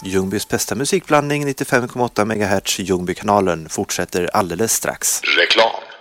Ljungbys bästa musikblandning 95,8 MHz Ljungbykanalen fortsätter alldeles strax. Reklam.